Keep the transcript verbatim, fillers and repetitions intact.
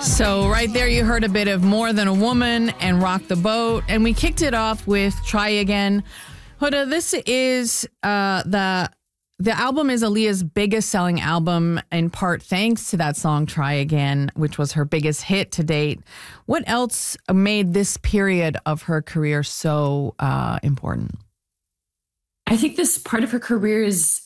So right there you heard a bit of More Than a Woman and Rock the Boat. And we kicked it off with Try Again. Hoda, this is uh, the the album is Aaliyah's biggest selling album, in part thanks to that song Try Again, which was her biggest hit to date. What else made this period of her career so uh, important? I think this part of her career is